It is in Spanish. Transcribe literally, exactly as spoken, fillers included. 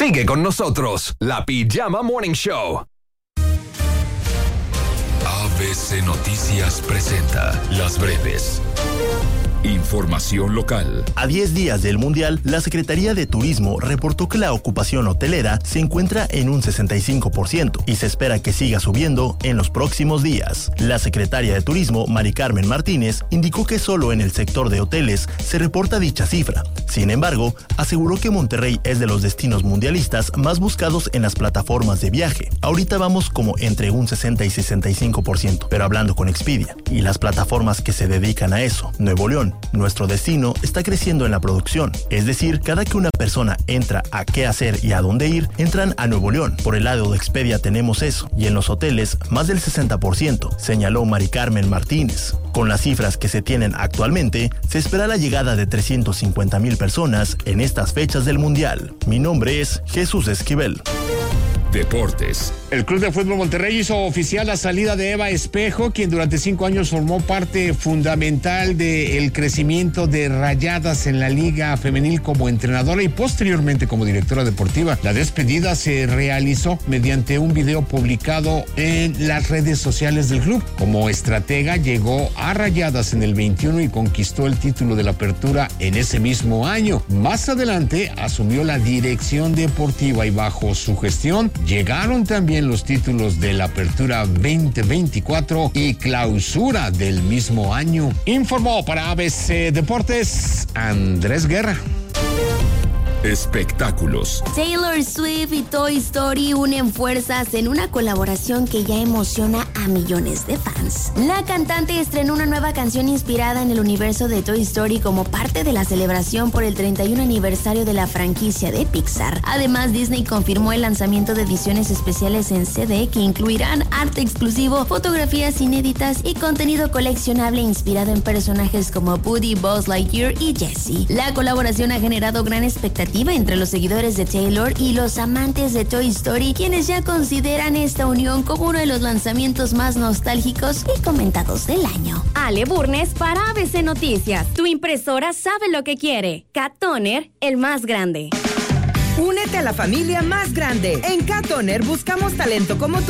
Sigue con nosotros, la Pijama Morning Show. A B C Noticias presenta Las Breves. Información local. A diez días del Mundial, la Secretaría de Turismo reportó que la ocupación hotelera se encuentra en un sesenta y cinco por ciento y se espera que siga subiendo en los próximos días. La secretaria de Turismo, Mari Carmen Martínez, indicó que solo en el sector de hoteles se reporta dicha cifra. Sin embargo, aseguró que Monterrey es de los destinos mundialistas más buscados en las plataformas de viaje. Ahorita vamos como entre un sesenta y sesenta y cinco por ciento, pero hablando con Expedia y las plataformas que se dedican a eso, Nuevo León, nuestro destino está creciendo en la producción. Es decir, cada que una persona entra a qué hacer y a dónde ir, entran a Nuevo León. Por el lado de Expedia tenemos eso, y en los hoteles más del sesenta por ciento, señaló Mari Carmen Martínez. Con las cifras que se tienen actualmente, se espera la llegada de trescientas cincuenta mil personas en estas fechas del Mundial. Mi nombre es Jesús Esquivel. Deportes. El Club de Fútbol Monterrey hizo oficial la salida de Eva Espejo, quien durante cinco años formó parte fundamental del crecimiento de Rayadas en la Liga Femenil como entrenadora y posteriormente como directora deportiva. La despedida se realizó mediante un video publicado en las redes sociales del club. Como estratega llegó a Rayadas en el veintiuno y conquistó el título de la Apertura en ese mismo año. Más adelante asumió la dirección deportiva y bajo su gestión llegaron también los títulos de la Apertura veinte veinticuatro y Clausura del mismo año. Informó para A B C Deportes Andrés Guerra. Espectáculos. Taylor Swift y Toy Story unen fuerzas en una colaboración que ya emociona a millones de fans. La cantante estrenó una nueva canción inspirada en el universo de Toy Story como parte de la celebración por el treinta y uno aniversario de la franquicia de Pixar. Además, Disney confirmó el lanzamiento de ediciones especiales en C D que incluirán arte exclusivo, fotografías inéditas y contenido coleccionable inspirado en personajes como Woody, Buzz Lightyear y Jessie. La colaboración ha generado gran expectativa entre los seguidores de Taylor y los amantes de Toy Story, quienes ya consideran esta unión como uno de los lanzamientos más nostálgicos y comentados del año. Ale Burnes para A B C Noticias. Tu impresora sabe lo que quiere. Cat Toner, el más grande. Únete a la familia más grande. En Cat Toner buscamos talento como tú